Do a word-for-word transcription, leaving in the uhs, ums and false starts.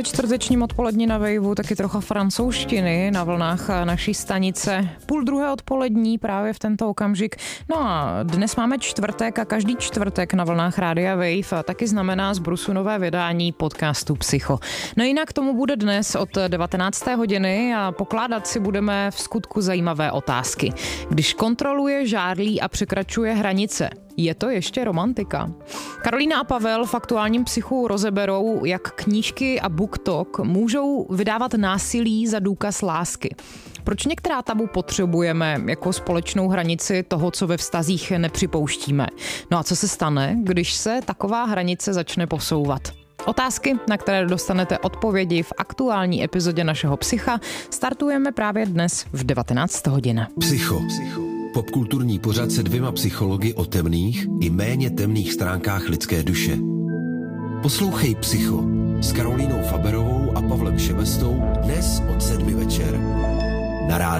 Ve čtvrtečním odpolední na Waveu taky trocha francouzštiny na vlnách naší stanice. Půl druhé odpolední právě v tento okamžik. No a dnes máme čtvrtek a každý čtvrtek na vlnách Rádia Wave a taky znamená z brusu nové vydání podcastu Psycho. No jinak tomu bude dnes od devatenácté hodiny a pokládat si budeme v skutku zajímavé otázky. Když kontroluje, žárlí a překračuje hranice, je to ještě romantika? Karolína a Pavel v aktuálním Psychu rozeberou, jak knížky a BookTok můžou vydávat násilí za důkaz lásky. Proč některá tabu potřebujeme jako společnou hranici toho, co ve vztazích nepřipouštíme? No a co se stane, když se taková hranice začne posouvat? Otázky, na které dostanete odpovědi v aktuální epizodě našeho Psycha, startujeme právě dnes v devatenáct hodin. Psycho. Popkulturní pořad se dvěma psychologi o temných i méně temných stránkách lidské duše. Poslouchej Psycho s Karolínou Faberovou a Pavlem Šebestou dnes od sedmi večer na rádiu